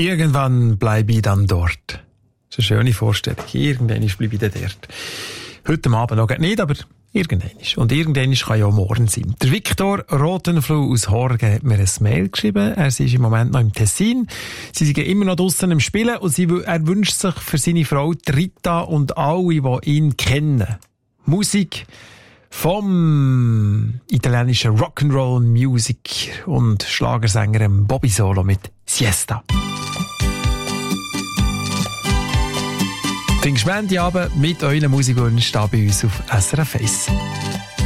Irgendwann bleibe ich dann dort. Das ist eine schöne Vorstellung. Irgendwann bleibe ich dann dort. Heute Abend noch nicht, aber irgendwann. Und irgendwann kann ja auch morgen sein. Der Viktor Rothenfluh aus Horgen hat mir ein Mail geschrieben. Er ist im Moment noch im Tessin. Sie sind immer noch draussen im Spielen und er wünscht sich für seine Frau Rita und alle, die ihn kennen, Musik vom italienischen Rock'n'Roll-Musiker und Schlagersänger Bobby Solo mit Siesta. Findest du Abend mit euren Musikwünschen bei uns auf SRF 1.